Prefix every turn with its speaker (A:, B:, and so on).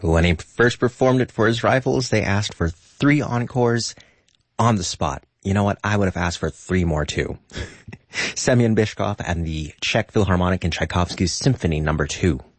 A: When he first performed it for his rivals, they asked for 3 encores on the spot. You know what? I would have asked for 3 more too. Semyon Bychkov and the Czech Philharmonic and Tchaikovsky's Symphony No. 2.